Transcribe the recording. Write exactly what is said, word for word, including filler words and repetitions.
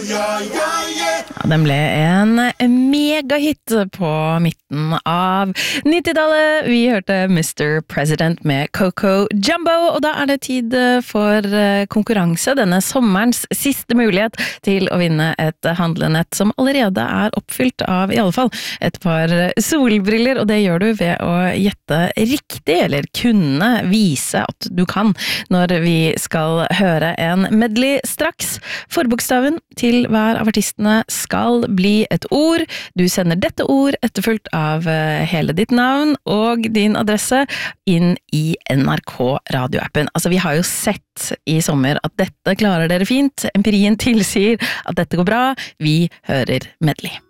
Ja, den ble en megahit på midten av nittitallet. Vi hørte mister President med Coco Jumbo, og da er det tid for konkurranse, denne sommerens siste mulighet til å vinne et handlenett som allerede er oppfylt av i alle fall et par solbriller, og det gjør du ved å gjette riktig, eller kunne vise at du kan, når vi skal høre en medley straks. Forbokstaven til hver av artistene skal bli et ord. Du sender dette ord etterfulgt av hele ditt navn og din adresse inn i N R K radioappen. Altså, vi har jo sett i sommer at dette klarer dere fint. Empirien tilsier at dette går bra. Vi hører medley.